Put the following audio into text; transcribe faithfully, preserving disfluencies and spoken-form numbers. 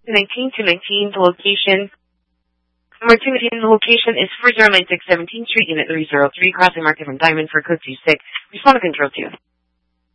nineteen to nineteen, the location. Martin, the location is four zero nine six seventeenth Street, Unit three zero three, crossing Mark Diamond for code two six. Respond to control two.